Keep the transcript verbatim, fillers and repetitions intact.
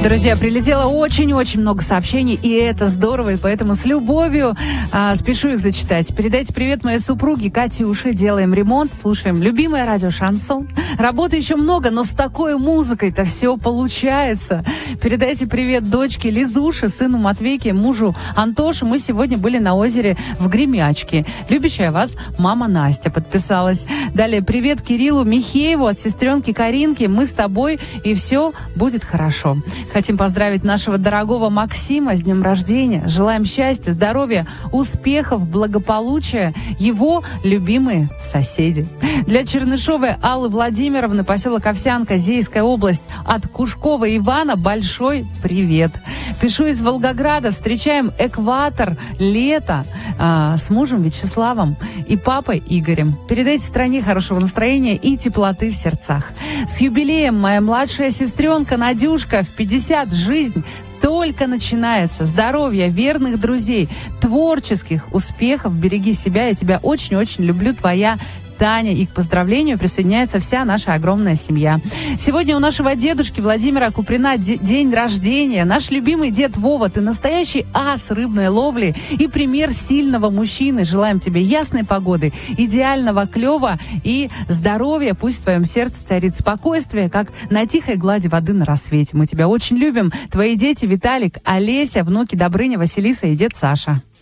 Друзья, прилетело очень-очень много сообщений, и это здорово, и поэтому с любовью а, спешу их зачитать. Передайте привет моей супруге Катюше, делаем ремонт, слушаем любимое радио «Шансон». Работы еще много, но с такой музыкой-то все получается. Передайте привет дочке Лизуше, сыну Матвейке, мужу Антоше. Мы сегодня были на озере в Гремячке. Любящая вас мама Настя подписалась. Далее привет Кириллу Михееву от сестренки Каринки. Мы с тобой, и все будет хорошо. Хотим поздравить нашего дорогого Максима с днем рождения. Желаем счастья, здоровья, успехов, благополучия. Его любимые соседи. Для Чернышовой Аллы Владимировны, поселок Овсянка, Зейская область, от Кушкова Ивана большой привет. Пишу из Волгограда. Встречаем экватор, лето а, с мужем Вячеславом и папой Игорем. Передайте стране хорошего настроения и теплоты в сердцах. С юбилеем моя младшая сестренка Надюшка в пятьдесят. Жизнь только начинается. Здоровья, верных друзей, творческих успехов. Береги себя. Я тебя очень-очень люблю. Твоя Таня. И к поздравлению присоединяется вся наша огромная семья. Сегодня у нашего дедушки Владимира Куприна день рождения. Наш любимый дед Вова, ты настоящий ас рыбной ловли и пример сильного мужчины. Желаем тебе ясной погоды, идеального клёва и здоровья. Пусть в твоем сердце царит спокойствие, как на тихой глади воды на рассвете. Мы тебя очень любим. Твои дети Виталик, Олеся, внуки Добрыня, Василиса и дед Саша.